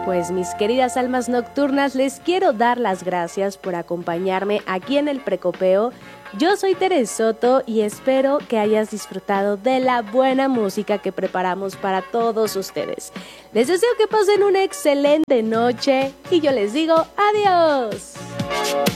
Pues mis queridas almas nocturnas, les quiero dar las gracias por acompañarme aquí en el Precopeo. Yo soy Tere Soto y espero que hayas disfrutado de la buena música que preparamos para todos ustedes. Les deseo que pasen una excelente noche y yo les digo adiós.